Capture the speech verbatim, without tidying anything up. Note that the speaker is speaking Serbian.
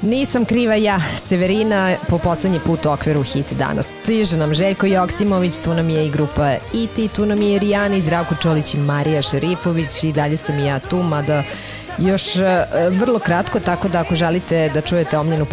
Nisam kriva ja, Severina po poslednji put u okviru Hit danas. Stiže nam Željko Joksimović, tu nam je i grupa I T, tu nam je i Rijani, Zdravko Čolić i Marija Šerifović i dalje sam i ja tu, mada još vrlo kratko, tako da ako želite da čujete omljenu